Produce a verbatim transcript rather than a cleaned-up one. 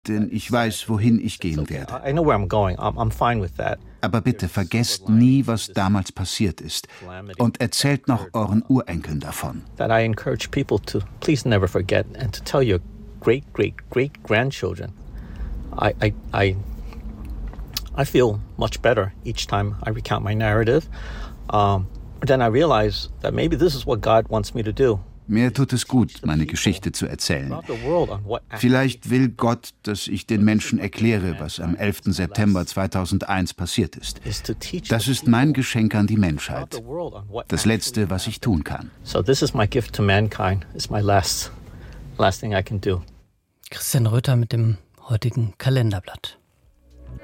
denn ich weiß, wohin ich gehen werde. I know where I'm going. I'm, I'm fine with that. Aber bitte vergesst nie, was damals passiert ist und erzählt noch euren Urenkeln davon. That I encourage people to please never forget and to tell your great, great, great grandchildren. I, I, I, I feel much better each time I recount my narrative. Um, then I realize that maybe this is what God wants me to do. Mir tut es gut, meine Geschichte zu erzählen. Vielleicht will Gott, dass ich den Menschen erkläre, was am elften September zweitausendeins passiert ist. Das ist mein Geschenk an die Menschheit. Das Letzte, was ich tun kann. So this is my gift to mankind. It's my last, last thing I can do. Christian Röther mit dem heutigen Kalenderblatt.